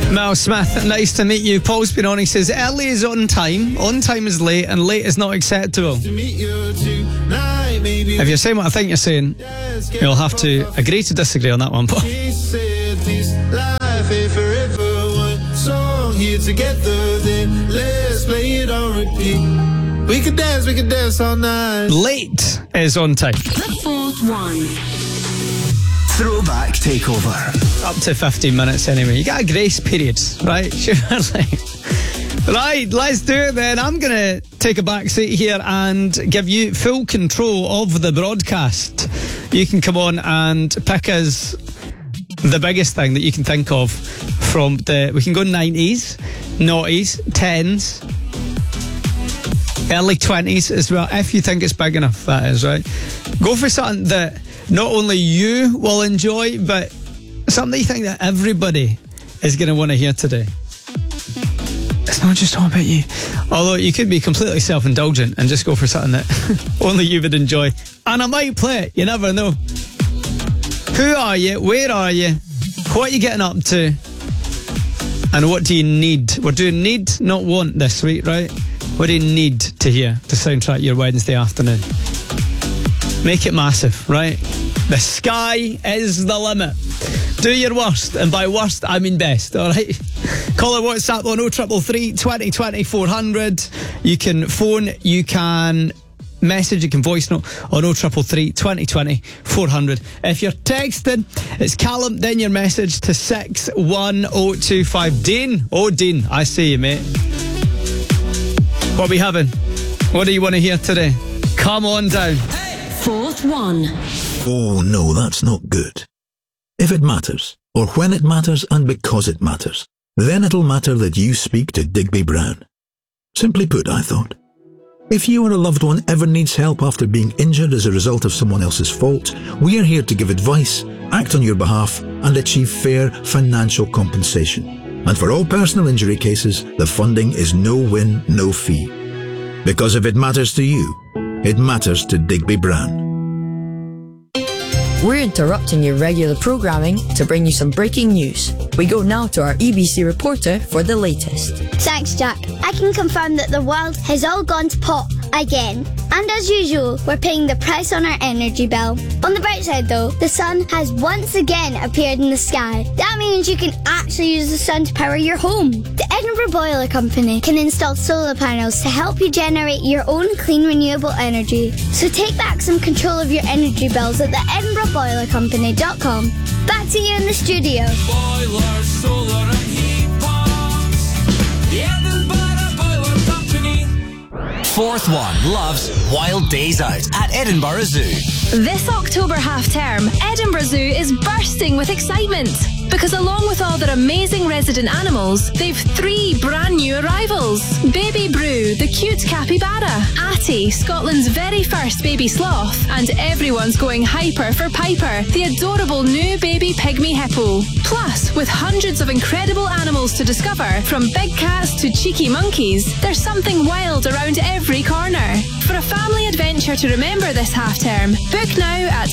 Mel Smith, nice to meet you. Paul's been on. He says early is on time is late, and late is not acceptable. If you're saying what I think you're saying, you'll have to agree to disagree on that one, Paul. We could dance all night. Late is on time. The fourth one. Throwback takeover. Up to 15 minutes anyway. You got a grace period, right? Surely. Right, let's do it then. I'm going to take a back seat here and give you full control of the broadcast. You can come on and pick us the biggest thing that you can think of from we can go 90s, noughties, 10s, early 20s as well, if you think it's big enough, that is, right? Go for something that not only you will enjoy, but something that you think that everybody is going to want to hear today. It's not just all about you. Although you could be completely self-indulgent and just go for something that only you would enjoy. And I might play it, you never know. Who are you? Where are you? What are you getting up to? And what do you need? We're doing need, not want this week, right? What do you need to hear to soundtrack your Wednesday afternoon? Make it massive, right? The sky is the limit. Do your worst, and by worst I mean best, alright? Call or WhatsApp on 0333 20 20 400. You can phone, you can message, you can voice note on 0333 20 20 400. If you're texting, it's Callum, then your message to 61025. Dean, oh Dean, I see you, mate. What are we having? What do you want to hear today? Come on down. Fourth one. Oh no, that's not good. If it matters, or when it matters and because it matters, then it'll matter that you speak to Digby Brown. Simply put, I thought, if you or a loved one ever needs help after being injured as a result of someone else's fault, we are here to give advice, act on your behalf, and achieve fair financial compensation. And for all personal injury cases, the funding is no win, no fee. Because if it matters to you, it matters to Digby Brown. We're interrupting your regular programming to bring you some breaking news. We go now to our EBC reporter for the latest. Thanks, Jack. I can confirm that the world has all gone to pot again. And as usual, we're paying the price on our energy bill. On the bright side though, the sun has once again appeared in the sky. That means you can actually use the sun to power your home. The Edinburgh Boiler Company can install solar panels to help you generate your own clean renewable energy. So take back some control of your energy bills at the EdinburghBoilerCompany.com. Back to you in the studio. Boiler, solar and heat pumps. The Edinburgh Boiler Company. Fourth one loves Wild Days Out at Edinburgh Zoo. This October half-term, Edinburgh Zoo is bursting with excitement because along with all their amazing resident animals, they've 3 brand new arrivals. Baby Brew, the cute capybara, Atty, Scotland's very first baby sloth, and everyone's going hyper for Piper, the adorable new baby pygmy hippo. Plus, with hundreds of incredible animals to discover, from big cats to cheeky monkeys, there's something wild around every corner. For a family adventure to remember this half-term, book now at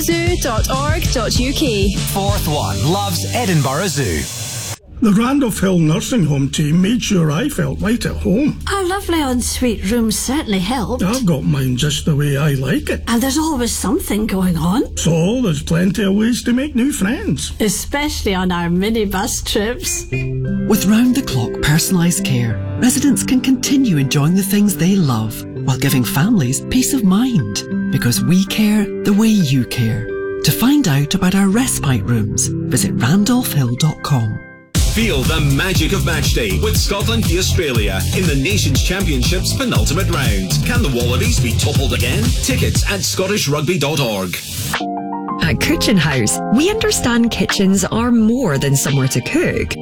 edinburghzoo.org.uk. Fourth one loves Edinburgh Zoo. The Randolph Hill Nursing Home team made sure I felt right at home. Our lovely ensuite room certainly helped. I've got mine just the way I like it. And there's always something going on. So there's plenty of ways to make new friends. Especially on our minibus trips. With round-the-clock personalised care, residents can continue enjoying the things they love while giving families peace of mind. Because we care the way you care. To find out about our respite rooms, visit randolphhill.com. Feel the magic of match day with Scotland v Australia in the Nations Championships penultimate round. Can the Wallabies be toppled again? Tickets at scottishrugby.org. At Kitchen House, we understand kitchens are more than somewhere to cook.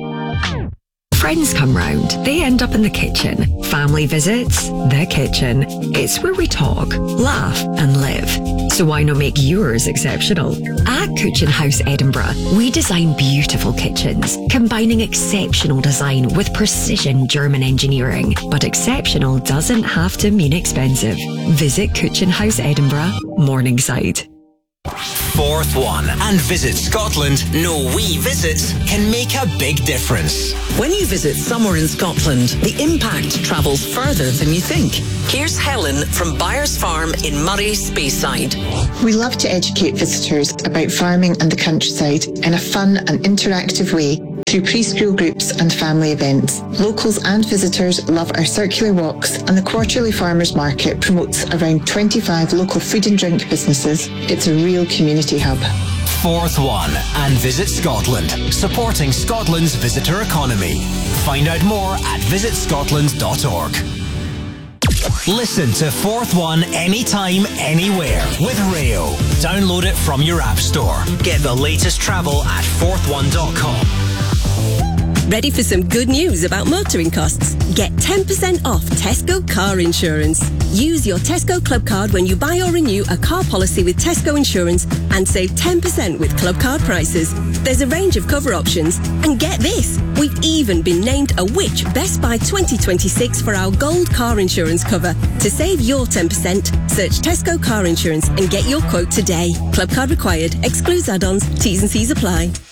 Friends come round, they end up in the kitchen. Family visits, the kitchen. It's where we talk, laugh and live. So why not make yours exceptional? At Kitchen House Edinburgh, we design beautiful kitchens, combining exceptional design with precision German engineering. But exceptional doesn't have to mean expensive. Visit Kitchen House Edinburgh, Morningside. Fourth One and Visit Scotland know we visits can make a big difference. When you visit somewhere in Scotland, the impact travels further than you think. Here's Helen from Byers Farm in Murray Speyside. We love to educate visitors about farming and the countryside in a fun and interactive way through preschool groups and family events. Locals and visitors love our circular walks, and the quarterly farmers market promotes around 25 local food and drink businesses. It's a real community hub. Fourth One and Visit Scotland, supporting Scotland's visitor economy. Find out more at visitscotland.org. Listen to Fourth One anytime, anywhere with Rayo. Download it from your app store. Get the latest travel at fourthone.com. Ready for some good news about motoring costs? Get 10% off Tesco car insurance. Use your Tesco Club card when you buy or renew a car policy with Tesco Insurance and save 10% with Club card prices. There's a range of cover options. And get this, we've even been named a Which Best Buy 2026 for our gold car insurance cover. To save your 10%, search Tesco car insurance and get your quote today. Club card required. Excludes add-ons. T's and C's apply.